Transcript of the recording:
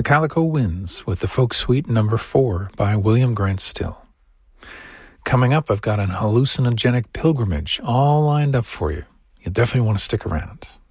Calico Winds with the Folk Suite number 4 by William Grant Still. Coming up, I've got an hallucinogenic pilgrimage all lined up for you. You'll definitely want to stick around.